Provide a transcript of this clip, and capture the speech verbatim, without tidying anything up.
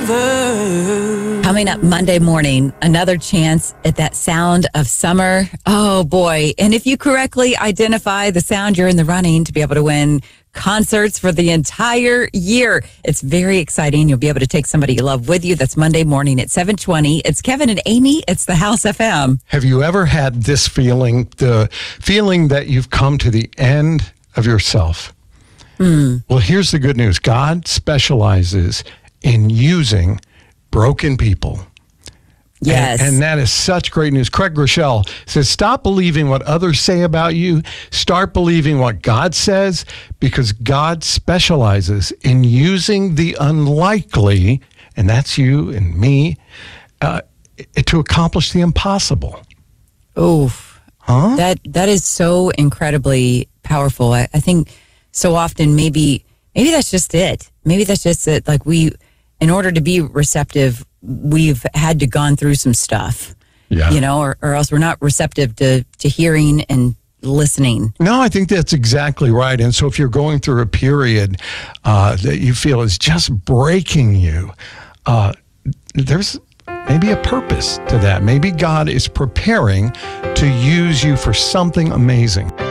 river. Coming up Monday morning, another chance at that sound of summer. Oh, boy. And if you correctly identify the sound, you're in the running to be able to win concerts for the entire year. It's very exciting. You'll be able to take somebody you love with you. That's Monday morning at seven twenty. It's Kevin and Amy. It's the House F M. Have you ever had this feeling, the feeling that you've come to the end of yourself? Mm. Well, here's the good news. God specializes in using broken people. Yes. And, and that is such great news. Craig Rochelle says, stop believing what others say about you. Start believing what God says, because God specializes in using the unlikely, and that's you and me, uh, to accomplish the impossible. Oof. Huh? That, that is so incredibly powerful. I, I think so often maybe, maybe that's just it. Maybe that's just it. Like we, in order to be receptive, we've had to gone through some stuff, yeah. you know, or, or else we're not receptive to, to hearing and listening. No, I think that's exactly right. And so if you're going through a period uh, that you feel is just breaking you, uh, there's maybe a purpose to that. Maybe God is preparing to use you for something amazing.